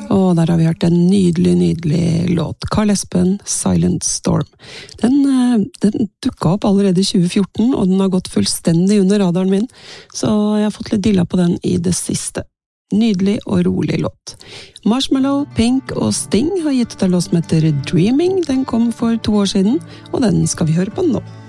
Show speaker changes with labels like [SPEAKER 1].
[SPEAKER 1] Og der har vi hørt en nydelig låt. Carl Espen, Silent Storm. Den dukket opp allerede i 2014, og den har gått fullstendig under radaren min, så jeg har fått litt dilla på den i det siste. Nydelig og rolig låt. Marshmallow, Pink og Sting har gitt ut en låt som heter Dreaming. Den kom for 2 år siden, og den skal vi høre på nå.